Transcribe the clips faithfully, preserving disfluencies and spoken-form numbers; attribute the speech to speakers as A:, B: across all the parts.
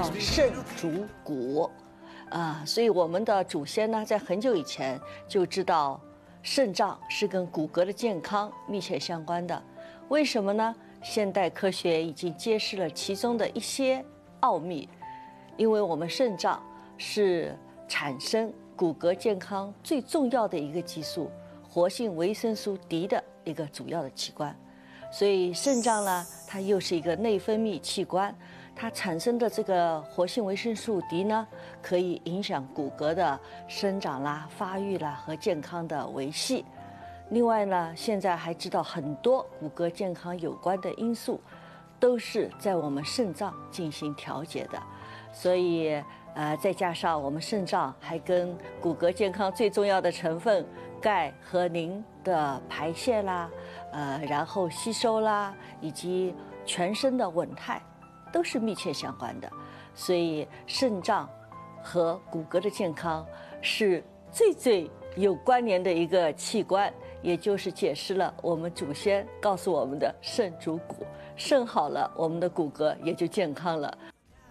A: 肾主骨，啊，所以我们的祖先呢，在很久以前就知道肾脏是跟骨骼的健康密切相关的。为什么呢？现代科学已经揭示了其中的一些奥秘。因为我们肾脏是产生骨骼健康最重要的一个激素——活性维生素 D 的一个主要的器官。所以肾脏呢，它又是一个内分泌器官，它产生的这个活性维生素 D 呢，可以影响骨骼的生长啦、发育啦和健康的维系。另外呢，现在还知道很多骨骼健康有关的因素，都是在我们肾脏进行调节的。所以，呃，再加上我们肾脏还跟骨骼健康最重要的成分钙和磷的排泄啦，呃，然后吸收啦，以及全身的稳态，都是密切相关的。所以，肾脏和骨骼的健康是最最有关联的一个器官，也就是解释了我们祖先告诉我们的肾主骨，肾好了，我们的骨骼也就健康了。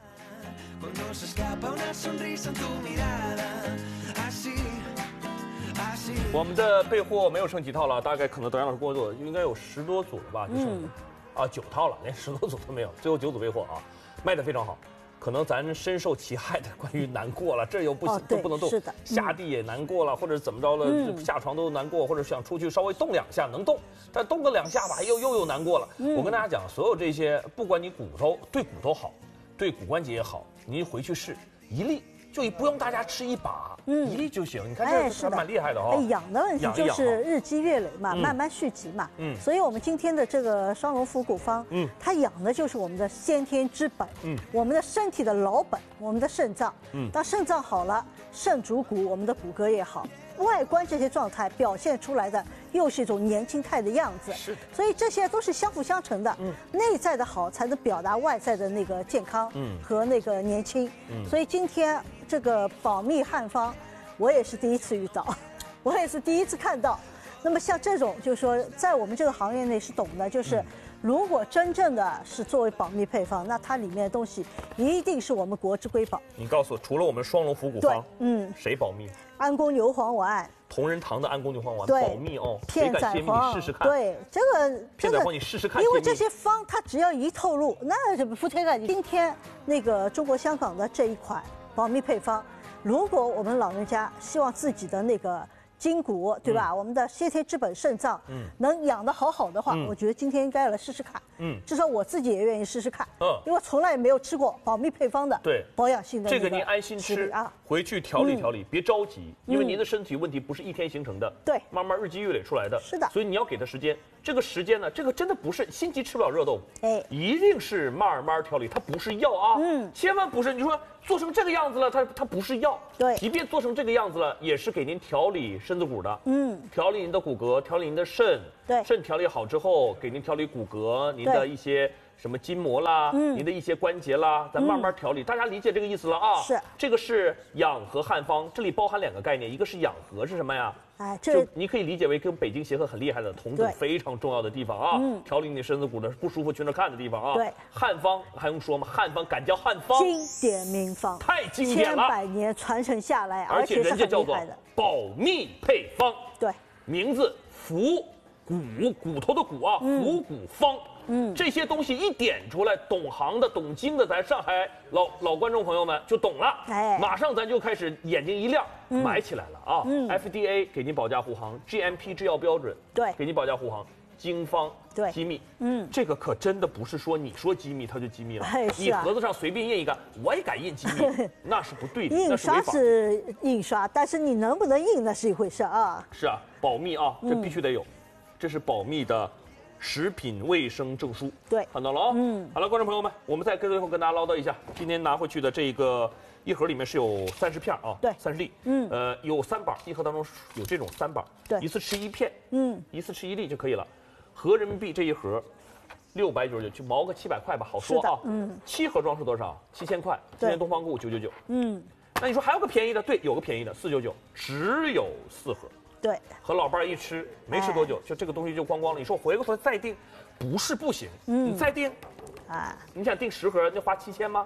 B: 我们的备货没有剩几套了，大概可能德阳老师工作应该有十多组了吧？就剩下、嗯、啊九套了，连十多组都没有，最后九组备货啊，卖得非常好。可能咱深受其害的，关于难过了，这又不行，哦、都不能动，
A: 是的，
B: 下地也难过了，或者怎么着了，嗯、下床都难过，或者想出去稍微动两下能动，但动个两下吧，又又又难过了。嗯、我跟大家讲，所有这些，不管你骨头对骨头好，对骨关节也好，你回去试一粒。就不用大家吃一把，嗯，一粒就行。你看这还蛮厉害的哈、哦。
C: 哎，养的问题就是日积月累嘛，慢慢蓄积嘛。嗯，所以我们今天的这个双龙伏骨方，嗯，它养的就是我们的先天之本，嗯，我们的身体的老本，我们的肾脏。嗯，当肾脏好了，肾主骨，我们的骨骼也好。外观这些状态表现出来的又是一种年轻态的样子，
B: 是的，
C: 所以这些都是相辅相成的。嗯，内在的好才能表达外在的那个健康，嗯，和那个年轻。嗯，所以今天这个保密汉方，我也是第一次遇到，我也是第一次看到。那么像这种，就是说在我们这个行业内是懂的，就是。嗯如果真正的是作为保密配方，那它里面的东西一定是我们国之瑰宝。
B: 你告诉我，除了我们双龙伏骨方，嗯，谁保密？
C: 安宫牛黄丸，
B: 同仁堂的安宫牛黄丸保密哦。
C: 片仔癀，
B: 试试看。
C: 对，这个
B: 片仔癀你试试看。
C: 因为这些方它只要一透露，那就铺天盖地。今天那个中国香港的这一款保密配方，如果我们老人家希望自己的那个。筋骨对吧？嗯、我们的先天之本肾脏，嗯，能养得好好的话，嗯、我觉得今天应该要来试试看。嗯，至少我自己也愿意试试看。嗯，因为从来也没有吃过保密配方的，
B: 对
C: 保养性的
B: 这个您安心吃啊，回去调理调理，嗯、别着急，因为您的身体问题不是一天形成的，
C: 对，
B: 慢慢日积月累出来的。
C: 是的，
B: 所以你要给他时间。这个时间呢，这个真的不是心急吃不了热豆腐，哎，一定是慢慢调理，它不是药啊，嗯，千万不是。你说做成这个样子了，它它不是药，
C: 对，
B: 即便做成这个样子了，也是给您调理身子骨的，嗯，调理您的骨骼，调理您的肾，
C: 对，
B: 肾调理好之后，给您调理骨骼，您的一些什么筋膜啦，嗯，您的一些关节啦，咱慢慢调理，嗯、大家理解这个意思了啊？
C: 是，
B: 这个是养和汉方，这里包含两个概念，一个是养和是什么呀？
C: 哎，这
B: 就你可以理解为跟北京协和很厉害的同等非常重要的地方啊，嗯，调理你身子骨的不舒服去那看的地方啊。
C: 对，
B: 汉方还用说吗？汉方敢叫汉方，
C: 经典名方，
B: 太经典了，
C: 千百年传承下来，
B: 而且人家叫做保密配方，
C: 对，
B: 名字伏骨，骨头的骨啊，伏骨方。嗯，这些东西一点出来，懂行的、懂经的，咱上海老老观众朋友们就懂了。哎，马上咱就开始眼睛一亮，嗯、买起来了啊！嗯 ，F D A 给您保驾护航 ，G M P 制药标准，
C: 对，
B: 给您保驾护航，经方，
C: 对，
B: 机密。
C: 嗯，
B: 这个可真的不是说你说机密它就机密了，
C: 哎啊、
B: 你盒子上随便印一个，我也敢印机密，那是不对的，
C: 印刷是印刷，但是你能不能印那是一回事啊。
B: 是啊，保密啊，这必须得有，嗯、这是保密的。食品卫生证书，
C: 对，
B: 看到了啊、哦。嗯，好了，观众朋友们，我们再跟最后跟大家唠叨一下，今天拿回去的这个一盒里面是有三十片啊，
C: 对，
B: 三十粒，嗯，呃，有三板，一盒当中有这种三板，
C: 对，
B: 一次吃一片，
C: 嗯，
B: 一次吃一粒就可以了，合人民币这一盒六百九十九，就毛个七百块吧，好说啊，嗯，七盒装是多少？七千块，今年东方购九九九，嗯，那你说还有个便宜的？对，有个便宜的四九九，只有四盒。
C: 对，
B: 和老伴儿一吃，没吃多久，哎、就这个东西就光光了。你说我回过头再订，不是不行，嗯，你再订，啊，你想订十盒，那花七千吗？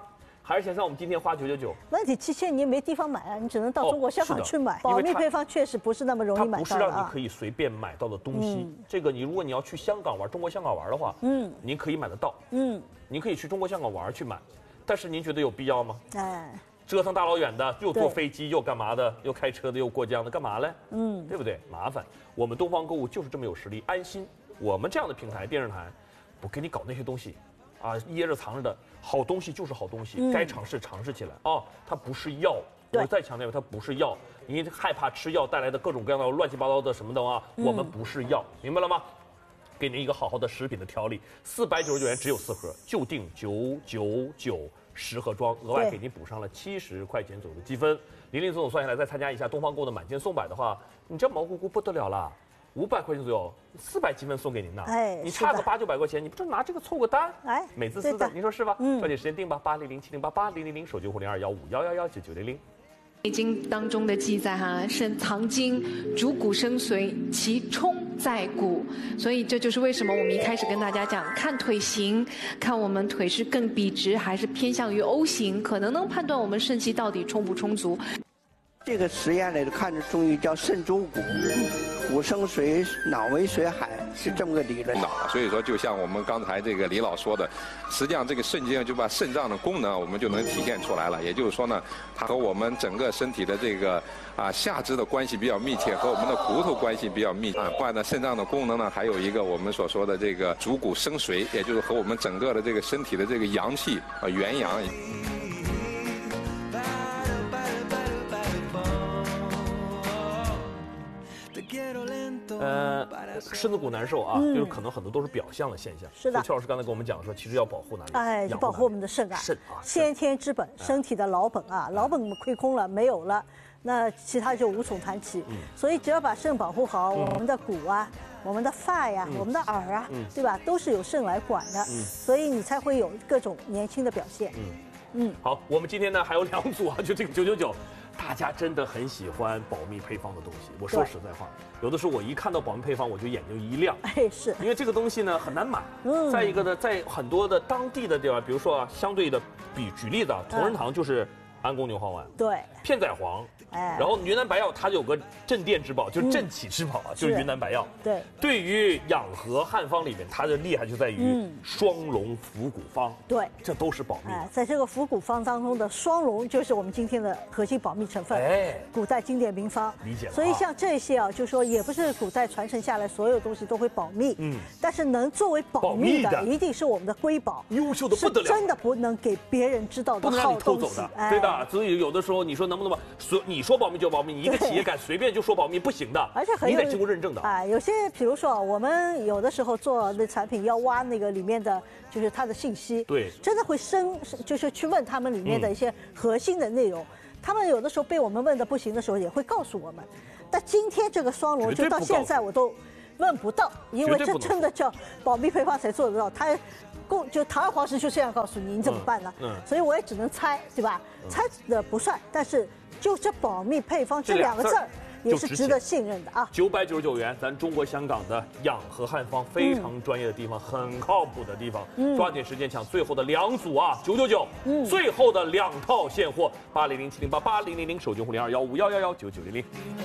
B: 还是想像我们今天花九九九？
C: 问题七千你也没地方买啊，你只能到中国香港去买。保密配方确实不是那么容易买到的啊。
B: 它不是让你可以随便买到的东西。嗯、这个你如果你要去香港玩，中国香港玩的话，嗯，您可以买得到，嗯，您可以去中国香港玩去买，但是您觉得有必要吗？哎，折腾大老远的，又坐飞机又干嘛的，又开车的又过江的，干嘛嘞？嗯，对不对？麻烦。我们东方购物就是这么有实力，安心。我们这样的平台，电视台，不给你搞那些东西。啊，掖着藏着的好东西就是好东西，嗯、该尝试尝试起来啊、哦！它不是药，我再强调，它不是药。你害怕吃药带来的各种各样的乱七八糟的什么的啊？嗯、我们不是药，明白了吗？给您一个好好的食品的调理，四百九十九元只有四盒，就定九九九十盒装，额外给您补上了七十块钱左右的积分。零零总总算下来，再参加一下东方购的满减送百的话，你这毛乎乎不得了了。五百块钱左右，四百积分送给您呢。哎，你差个八九百块钱，你不就拿这个凑个单？哎，美滋滋的，您说是吧？嗯，抓紧时间定吧，八零零七零八八零零零，手机户零二幺五幺幺幺九九零零。
D: 易经当中的记载哈，肾藏精，主骨生髓，其冲在骨。所以这就是为什么我们一开始跟大家讲，看腿型，看我们腿是更笔直还是偏向于 O 型，可能能判断我们肾气到底充不充足。
E: 这个实验呢，看着中医叫肾主骨，骨生髓，脑为髓海，是这么个理论。
F: 脑，所以说就像我们刚才这个李老说的，实际上这个肾经就把肾脏的功能我们就能体现出来了。也就是说呢，它和我们整个身体的这个啊下肢的关系比较密切，和我们的骨头关系比较密切。啊，另外呢，肾脏的功能呢，还有一个我们所说的这个主骨生髓，也就是和我们整个的这个身体的这个阳气啊元阳。
B: 呃，身子骨难受啊，嗯、就是可能很多都是表象的现象。
C: 是的。
B: 邱老师刚才跟我们讲说，其实要保护哪里？
C: 哎，保护我们的肾啊，
B: 肾啊，
C: 先天之本，身体的老本啊，老本亏空了，没有了，那其他就无从谈起。嗯、所以只要把肾保护好，嗯、我们的骨啊，我们的发呀，嗯、我们的耳啊，嗯、对吧，都是由肾来管的。嗯、所以你才会有各种年轻的表现。嗯
B: 嗯。好，我们今天呢还有两组啊，就这个九九九。大家真的很喜欢保密配方的东西。我说实在话，有的时候我一看到保密配方，我就眼睛一亮。
C: 哎，是
B: 因为这个东西呢很难买。嗯。再一个呢，在很多的当地的地方，比如说啊，相对的，比举例子啊，同仁堂就是安宫牛黄丸，
C: 对，
B: 片仔癀。哎，然后云南白药它有个镇店之宝，就是镇企之宝啊，嗯、就是云南白药。
C: 对，
B: 对于养和汉方里面，它的厉害就在于双龙伏骨方。
C: 对，
B: 这都是保密。
C: 哎，在这个伏骨方当中的双龙，就是我们今天的核心保密成分。哎，古代经典名方。
B: 理解了。
C: 所以像这些啊，就说也不是古代传承下来所有东西都会保密。嗯。但是能作为保密的，一定是我们的瑰宝，
B: 优秀的不得了，
C: 真的不能给别人知道的好东西。
B: 哎，对的。所以有的时候你说能不能把所你说保密就保密，你一个企业敢随便就说保密不行的，
C: 而且很
B: 你得经过认证的。
C: 哎，有些比如说我们有的时候做那产品要挖那个里面的就是它的信息，
B: 对，
C: 真的会深就是去问他们里面的一些核心的内容。嗯、他们有的时候被我们问的不行的时候，也会告诉我们。但今天这个双龙就到现在我都问不到，因为这真的叫保密配方才做得到。他共就堂而皇之就这样告诉你，你怎么办呢？嗯，嗯所以我也只能猜，对吧？嗯、猜的不算，但是就这保密配方这两个字儿也是值得信任的啊。
B: 九百九十九元，咱中国香港的养和汉方非常专业的地方，嗯、很靠谱的地方，嗯、抓紧时间抢最后的两组啊，九九九，最后的两套现货，八零零七零八八零零零，手机户零二幺五幺幺幺九九零零。